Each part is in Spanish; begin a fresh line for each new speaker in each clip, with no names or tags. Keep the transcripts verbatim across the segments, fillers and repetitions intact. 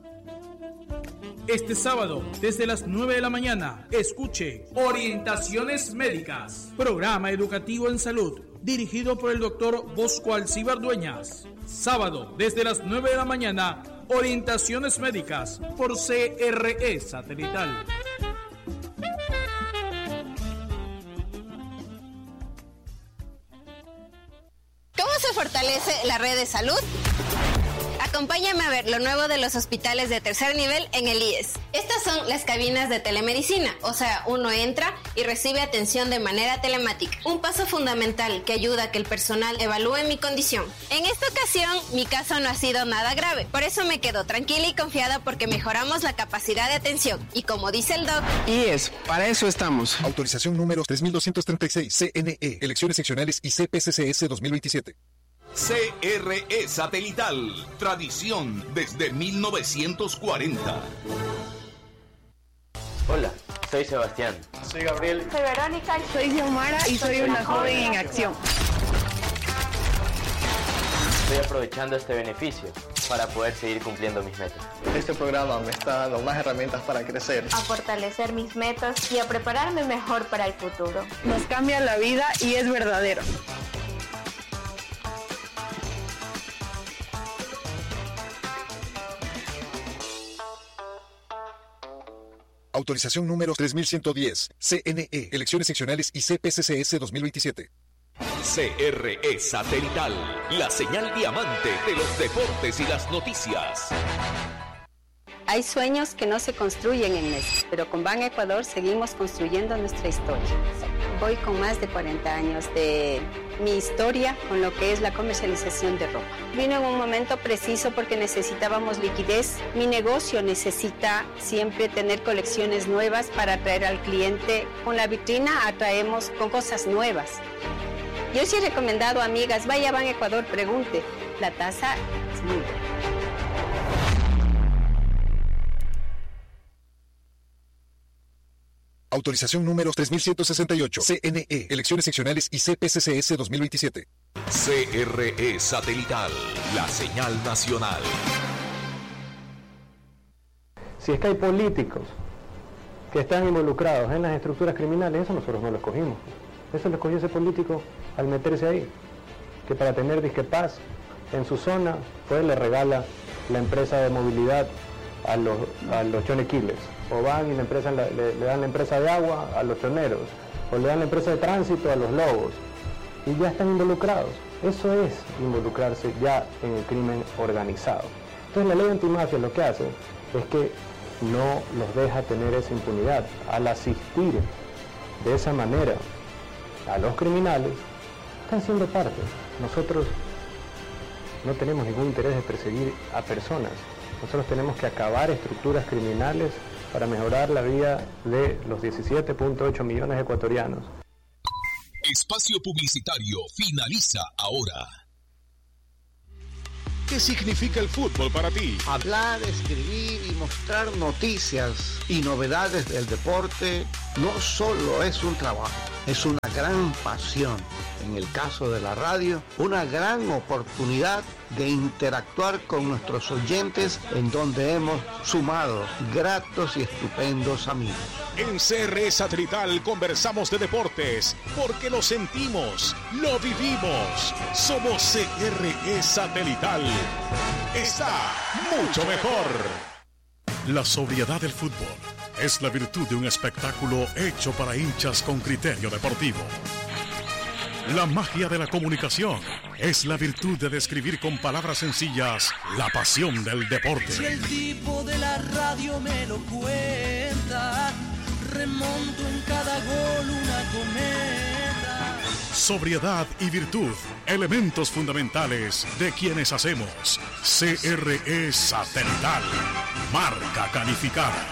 Este sábado, desde las nueve de la mañana, escuche Orientaciones Médicas, programa educativo en salud, dirigido por el doctor Bosco Alcíbar Dueñas. Sábado, desde las nueve de la mañana, Orientaciones Médicas, por C R E Satelital.
¿Cómo se fortalece la red de salud? Acompáñame a ver lo nuevo de los hospitales de tercer nivel en el I E S. Estas son las cabinas de telemedicina, o sea, uno entra y recibe atención de manera telemática. Un paso fundamental que ayuda a que el personal evalúe mi condición. En esta ocasión, mi caso no ha sido nada grave, por eso me quedo tranquila y confiada porque mejoramos la capacidad de atención. Y como dice el doc...
I E S, para eso estamos.
Autorización número tres mil doscientos treinta y seis, C N E, Elecciones Seccionales y C P C C S dos mil veintisiete.
C R E Satelital, tradición desde mil novecientos cuarenta.
Hola, soy Sebastián.
Soy Gabriel.
Soy Verónica.
Soy Xiomara y soy una joven en acción.
Estoy aprovechando este beneficio para poder seguir cumpliendo mis metas.
Este programa me está dando más herramientas para crecer,
a fortalecer mis metas y a prepararme mejor para el futuro.
Nos cambia la vida y es verdadero.
Autorización número tres mil ciento diez, C N E, Elecciones Seccionales y C P C C S dos mil veintisiete.
C R E Satelital, la señal diamante de los deportes y las noticias.
Hay sueños que no se construyen en meses, pero con Ban Ecuador seguimos construyendo nuestra historia. Voy con más de cuarenta años de mi historia con lo que es la comercialización de ropa. Vino en un momento preciso porque necesitábamos liquidez. Mi negocio necesita siempre tener colecciones nuevas para atraer al cliente. Con la vitrina atraemos con cosas nuevas. Yo sí he recomendado, amigas, vaya a Ban Ecuador, pregunte. La tasa es muy buena.
Autorización número tres mil ciento sesenta y ocho, C N E, Elecciones Seccionales y C P C C S dos mil veintisiete.
C R E Satelital, la señal nacional.
Si es que hay políticos que están involucrados en las estructuras criminales, eso nosotros no lo escogimos. Eso lo escogió ese político al meterse ahí, que para tener disque paz en su zona, pues le regala la empresa de movilidad a los, a los chonequiles. O van y la empresa, le, le dan la empresa de agua a los choneros, o le dan la empresa de tránsito a los lobos, y ya están involucrados. Eso es involucrarse ya en el crimen organizado. Entonces la ley antimafia lo que hace es que no los deja tener esa impunidad. Al asistir de esa manera a los criminales, están siendo parte. Nosotros no tenemos ningún interés de perseguir a personas. Nosotros tenemos que acabar estructuras criminales para mejorar la vida de los diecisiete punto ocho millones de ecuatorianos.
Espacio publicitario finaliza ahora.
¿Qué significa el fútbol para ti?
Hablar, escribir y mostrar noticias y novedades del deporte no solo es un trabajo, es una gran pasión. En el caso de la radio, una gran oportunidad de interactuar con nuestros oyentes en donde hemos sumado gratos y estupendos amigos.
En C R E Satelital conversamos de deportes porque lo sentimos, lo vivimos. Somos C R E Satelital. Está mucho mejor. La sobriedad del fútbol es la virtud de un espectáculo hecho para hinchas con criterio deportivo. La magia de la comunicación es la virtud de describir con palabras sencillas la pasión del deporte.
Si el tipo de la radio me lo cuenta, remonto en cada gol una cometa.
Sobriedad y virtud, elementos fundamentales de quienes hacemos C R E Satelital, marca calificada.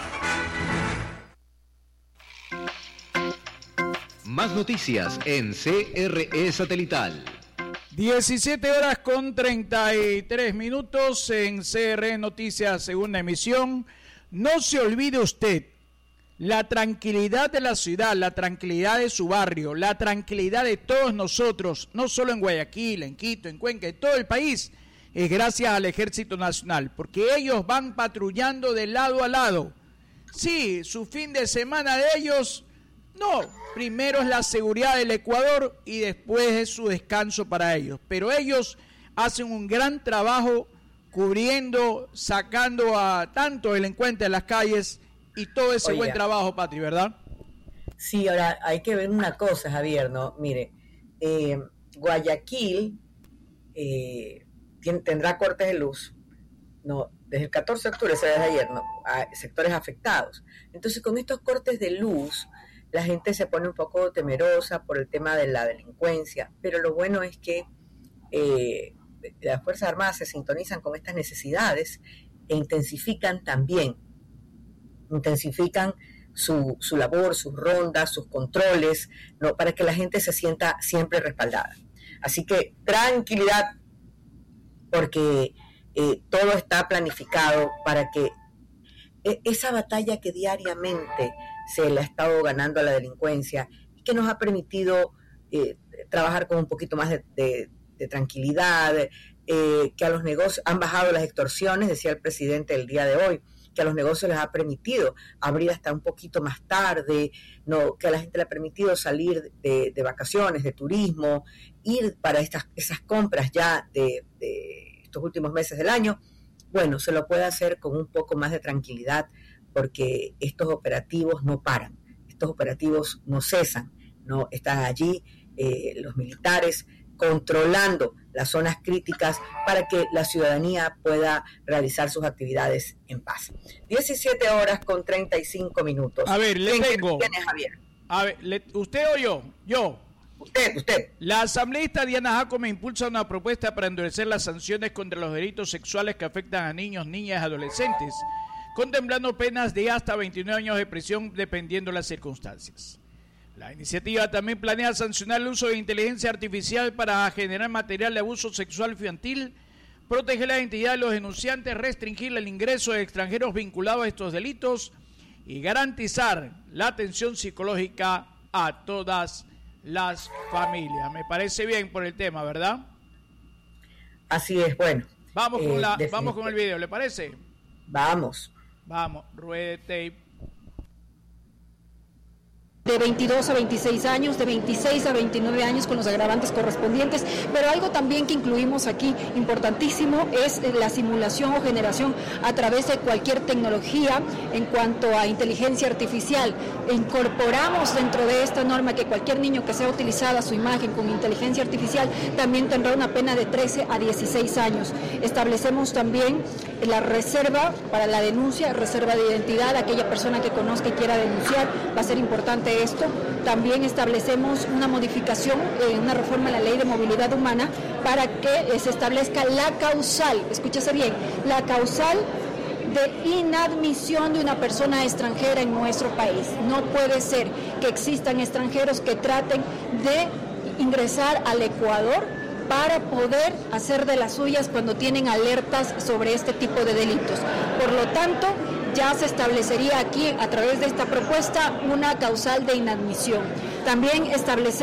Más noticias en C R E Satelital.
diecisiete horas con treinta y tres minutos en C R E Noticias, segunda emisión. No se olvide usted, la tranquilidad de la ciudad, la tranquilidad de su barrio, la tranquilidad de todos nosotros, no solo en Guayaquil, en Quito, en Cuenca, en todo el país, es gracias al Ejército Nacional, porque ellos van patrullando de lado a lado. Sí, su fin de semana de ellos, no, primero es la seguridad del Ecuador y después es su descanso para ellos, pero ellos hacen un gran trabajo cubriendo, sacando a tantos delincuentes de las calles y todo ese Oiga. buen trabajo, Patri, ¿verdad?
Sí, ahora hay que ver una cosa, Javier, ¿no? Mire, eh, Guayaquil eh, tiene, tendrá cortes de luz, ¿no? Desde el catorce de octubre, o sea, desde ayer, ¿no? A sectores afectados. Entonces, con estos cortes de luz, la gente se pone un poco temerosa por el tema de la delincuencia, pero lo bueno es que eh, las Fuerzas Armadas se sintonizan con estas necesidades e intensifican también, intensifican su, su labor, sus rondas, sus controles, ¿no? Para que la gente se sienta siempre respaldada. Así que tranquilidad, porque eh, todo está planificado para que eh, esa batalla que diariamente se le ha estado ganando a la delincuencia y que nos ha permitido eh, trabajar con un poquito más de, de, de tranquilidad, eh, que a los negocios han bajado las extorsiones, decía el presidente el día de hoy, que a los negocios les ha permitido abrir hasta un poquito más tarde, no, que a la gente le ha permitido salir de, de vacaciones, de turismo, ir para estas esas compras ya de, de estos últimos meses del año. Bueno, se lo puede hacer con un poco más de tranquilidad, porque estos operativos no paran, estos operativos no cesan, no están allí eh, los militares controlando las zonas críticas para que la ciudadanía pueda realizar sus actividades en paz. diecisiete horas con treinta y cinco minutos.
A ver, le tengo.
¿Quién es, Javier?
A ver, le, ¿usted o yo? Yo.
Usted, usted.
La asambleísta Diana Jacome impulsa una propuesta para endurecer las sanciones contra los delitos sexuales que afectan a niños, niñas y adolescentes, contemplando penas de hasta veintinueve años de prisión dependiendo las circunstancias. La iniciativa también planea sancionar el uso de inteligencia artificial para generar material de abuso sexual infantil, proteger la identidad de los denunciantes, restringir el ingreso de extranjeros vinculados a estos delitos y garantizar la atención psicológica a todas las familias. Me parece bien por el tema, ¿verdad?
Así es, bueno.
Vamos con, eh, la, vamos con el video, ¿le parece?
Vamos.
Vamos, ruede tape.
De veintidós a veintiséis años, de veintiséis a veintinueve años con los agravantes correspondientes, pero algo también que incluimos aquí importantísimo es la simulación o generación a través de cualquier tecnología en cuanto a inteligencia artificial. Incorporamos dentro de esta norma que cualquier niño que sea utilizada su imagen con inteligencia artificial también tendrá una pena de trece a dieciséis años. Establecemos también la reserva para la denuncia, reserva de identidad, aquella persona que conozca y quiera denunciar, va a ser importante esto. También establecemos una modificación, eh, una reforma a la Ley de Movilidad Humana para que eh, se establezca la causal, escúchese bien, la causal de inadmisión de una persona extranjera en nuestro país. No puede ser que existan extranjeros que traten de ingresar al Ecuador para poder hacer de las suyas cuando tienen alertas sobre este tipo de delitos. Por lo tanto, ya se establecería aquí, a través de esta propuesta, una causal de inadmisión. También establecer